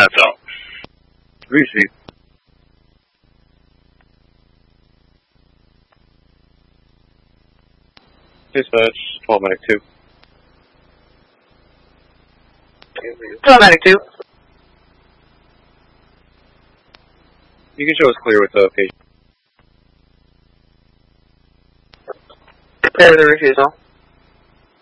that's out. Receive. Dispatch, 12 medic 2. 12 medic 2. You can show us clear with the patient. Prepare the refusal.